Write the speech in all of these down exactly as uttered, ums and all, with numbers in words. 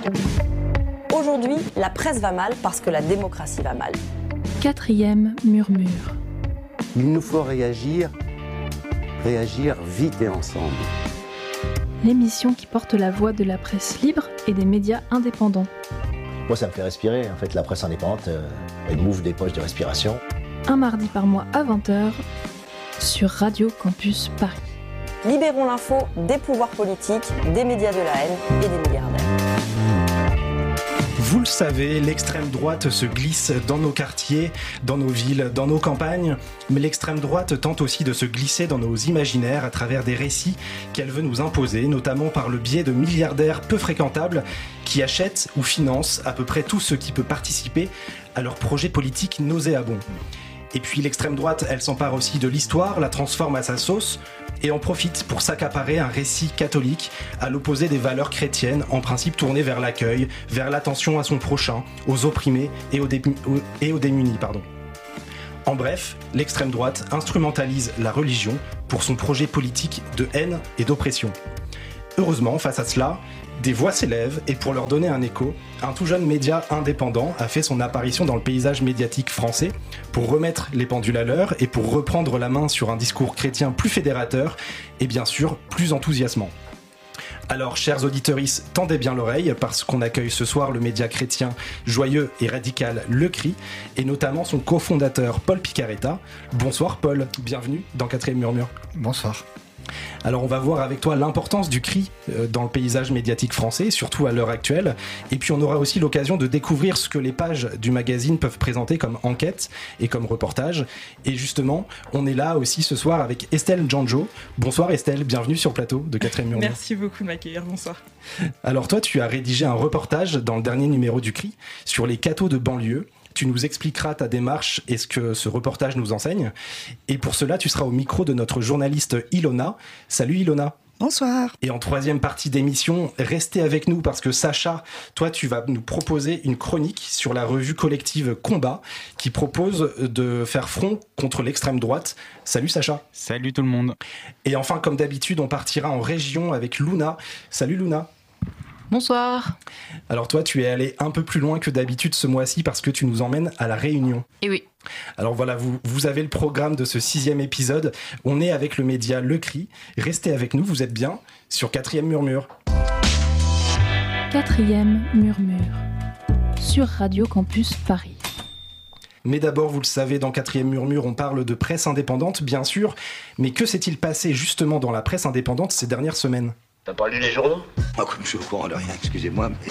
Aujourd'hui, la presse va mal parce que la démocratie va mal. Quatrième murmure. Il nous faut réagir, réagir vite et ensemble. L'émission qui porte la voix de la presse libre et des médias indépendants. Moi, ça me fait respirer. En fait, la presse indépendante, euh, elle m'ouvre des poches de respiration. Un mardi par mois à vingt heures sur Radio Campus Paris. Libérons l'info des pouvoirs politiques, des médias de la haine et des milliardaires. Vous le savez, l'extrême droite se glisse dans nos quartiers, dans nos villes, dans nos campagnes, mais l'extrême droite tente aussi de se glisser dans nos imaginaires à travers des récits qu'elle veut nous imposer, notamment par le biais de milliardaires peu fréquentables qui achètent ou financent à peu près tout ce qui peut participer à leurs projets politiques nauséabonds. Et puis l'extrême droite, elle s'empare aussi de l'histoire, la transforme à sa sauce et en profite pour s'accaparer un récit catholique à l'opposé des valeurs chrétiennes, en principe tournées vers l'accueil, vers l'attention à son prochain, aux opprimés et aux, dé- et aux démunis. Pardon. En bref, l'extrême droite instrumentalise la religion pour son projet politique de haine et d'oppression. Heureusement, face à cela, des voix s'élèvent et pour leur donner un écho, un tout jeune média indépendant a fait son apparition dans le paysage médiatique français pour remettre les pendules à l'heure et pour reprendre la main sur un discours chrétien plus fédérateur et bien sûr plus enthousiasmant. Alors, chers auditeuristes, tendez bien l'oreille parce qu'on accueille ce soir le média chrétien joyeux et radical Le Cri et notamment son cofondateur Paul Picaretta. Bonsoir Paul, bienvenue dans Quatrième Murmure. Bonsoir. Alors on va voir avec toi l'importance du cri dans le paysage médiatique français, surtout à l'heure actuelle. Et puis on aura aussi l'occasion de découvrir ce que les pages du magazine peuvent présenter comme enquête et comme reportage. Et justement, on est là aussi ce soir avec Estelle Janjo. Bonsoir Estelle, bienvenue sur le plateau de Quatrième Murmure. Merci beaucoup de m'accueillir, bonsoir. Alors toi, tu as rédigé un reportage dans le dernier numéro du Cri sur les cathos de banlieue. Tu nous expliqueras ta démarche et ce que ce reportage nous enseigne. Et pour cela, tu seras au micro de notre journaliste Ilona. Salut Ilona. Bonsoir. Et en troisième partie d'émission, restez avec nous parce que Sacha, toi, tu vas nous proposer une chronique sur la revue collective Combat qui propose de faire front contre l'extrême droite. Salut Sacha. Salut tout le monde. Et enfin, comme d'habitude, on partira en région avec Luna. Salut Luna. Bonsoir. Alors toi, tu es allé un peu plus loin que d'habitude ce mois-ci parce que tu nous emmènes à La Réunion. Et oui. Alors voilà, vous, vous avez le programme de ce sixième épisode. On est avec le média Le Cri. Restez avec nous, vous êtes bien sur Quatrième Murmure. Quatrième Murmure sur Radio Campus Paris. Mais d'abord, vous le savez, dans Quatrième Murmure, on parle de presse indépendante, bien sûr. Mais que s'est-il passé justement dans la presse indépendante ces dernières semaines ? T'as pas lu les journaux ? Moi, comme je suis au courant de rien, excusez-moi, mais...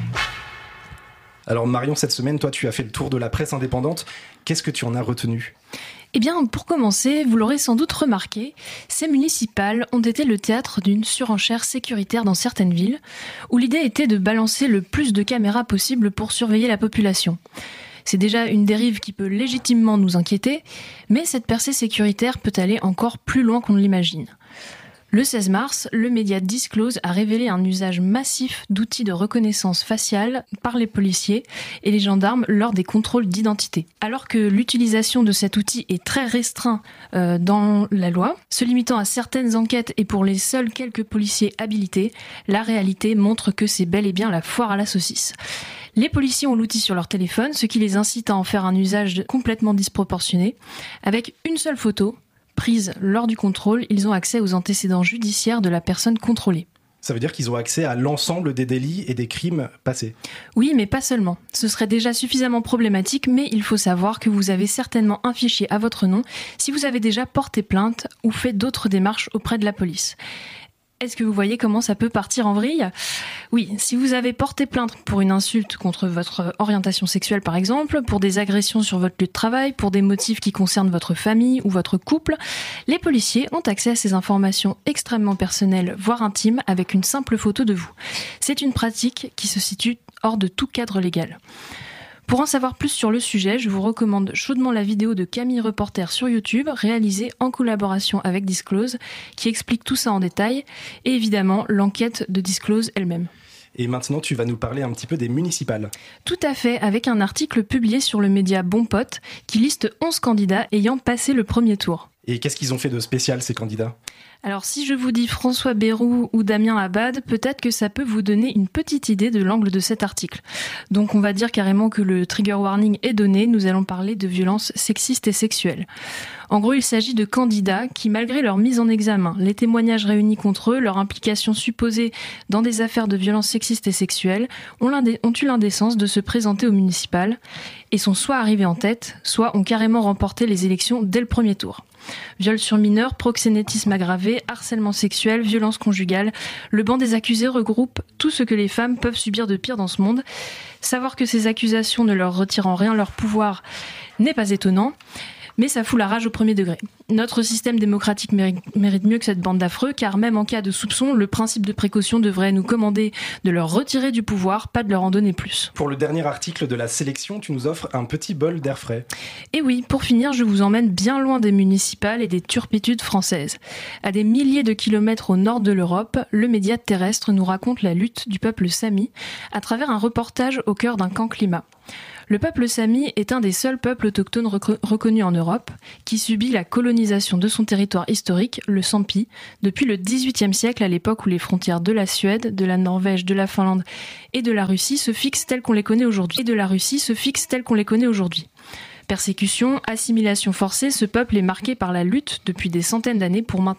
Alors Marion, cette semaine, toi, tu as fait le tour de la presse indépendante. Qu'est-ce que tu en as retenu ? Eh bien, pour commencer, vous l'aurez sans doute remarqué, ces municipales ont été le théâtre d'une surenchère sécuritaire dans certaines villes, où l'idée était de balancer le plus de caméras possible pour surveiller la population. C'est déjà une dérive qui peut légitimement nous inquiéter, mais cette percée sécuritaire peut aller encore plus loin qu'on ne l'imagine. Le seize mars, le média Disclose a révélé un usage massif d'outils de reconnaissance faciale par les policiers et les gendarmes lors des contrôles d'identité. Alors que l'utilisation de cet outil est très restreinte euh, dans la loi, se limitant à certaines enquêtes et pour les seuls quelques policiers habilités, la réalité montre que c'est bel et bien la foire à la saucisse. Les policiers ont l'outil sur leur téléphone, ce qui les incite à en faire un usage complètement disproportionné. Avec une seule photo prise lors du contrôle, ils ont accès aux antécédents judiciaires de la personne contrôlée. Ça veut dire qu'ils ont accès à l'ensemble des délits et des crimes passés. Oui, mais pas seulement. Ce serait déjà suffisamment problématique, mais il faut savoir que vous avez certainement un fichier à votre nom si vous avez déjà porté plainte ou fait d'autres démarches auprès de la police. Est-ce que vous voyez comment ça peut partir en vrille ? Oui, si vous avez porté plainte pour une insulte contre votre orientation sexuelle par exemple, pour des agressions sur votre lieu de travail, pour des motifs qui concernent votre famille ou votre couple, les policiers ont accès à ces informations extrêmement personnelles, voire intimes, avec une simple photo de vous. C'est une pratique qui se situe hors de tout cadre légal. Pour en savoir plus sur le sujet, je vous recommande chaudement la vidéo de Camille Reporter sur YouTube, réalisée en collaboration avec Disclose, qui explique tout ça en détail, et évidemment l'enquête de Disclose elle-même. Et maintenant, tu vas nous parler un petit peu des municipales. Tout à fait, avec un article publié sur le média Bon Pote, qui liste onze candidats ayant passé le premier tour. Et qu'est-ce qu'ils ont fait de spécial, ces candidats ? Alors si je vous dis François Bayrou ou Damien Abad, peut-être que ça peut vous donner une petite idée de l'angle de cet article. Donc on va dire carrément que le trigger warning est donné, nous allons parler de violences sexistes et sexuelles. En gros, il s'agit de candidats qui, malgré leur mise en examen, les témoignages réunis contre eux, leur implication supposée dans des affaires de violences sexistes et sexuelles, ont, l'indé- ont eu l'indécence de se présenter au municipal et sont soit arrivés en tête, soit ont carrément remporté les élections dès le premier tour. Viol sur mineurs, proxénétisme aggravé, harcèlement sexuel, violence conjugale, le banc des accusés regroupe tout ce que les femmes peuvent subir de pire dans ce monde. Savoir que ces accusations ne leur retirent en rien leur pouvoir n'est pas étonnant, mais ça fout la rage au premier degré. Notre système démocratique mérite, mérite mieux que cette bande d'affreux, car même en cas de soupçon, le principe de précaution devrait nous commander de leur retirer du pouvoir, pas de leur en donner plus. Pour le dernier article de la sélection, tu nous offres un petit bol d'air frais. Et oui, pour finir, je vous emmène bien loin des municipales et des turpitudes françaises. À des milliers de kilomètres au nord de l'Europe, le média terrestre nous raconte la lutte du peuple sami à travers un reportage au cœur d'un camp climat. Le peuple sami est un des seuls peuples autochtones rec- reconnus en Europe qui subit la colonisation de son territoire historique, le Sampi, depuis le dix-huitième siècle, à l'époque où les frontières de la Suède, de la Norvège, de la Finlande et de la Russie se fixent telles qu'on les connaît aujourd'hui. Et de la Russie se fixent telles qu'on les connaît aujourd'hui. Persécution, assimilation forcée, ce peuple est marqué par la lutte depuis des centaines d'années pour maintenir